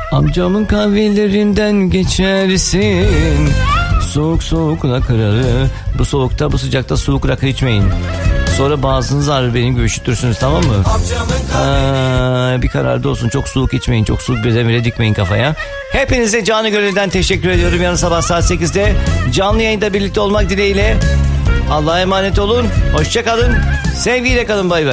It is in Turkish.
Amcamın kahvelerinden geçersin. Soğuk soğuk rakıları. Bu soğukta bu sıcakta soğuk rakı içmeyin. Sonra boğazınız ağrır, benim gibi üşütürsünüz, tamam mı? Bir kararda olsun, çok soğuk içmeyin, çok soğuk bir demire dikmeyin kafaya. Hepinize canı gönülden teşekkür ediyorum. Yarın sabah saat 8'de canlı yayında birlikte olmak dileğiyle. Allah'a emanet olun. Hoşça kalın. Sevgiyle kalın. Bay bay.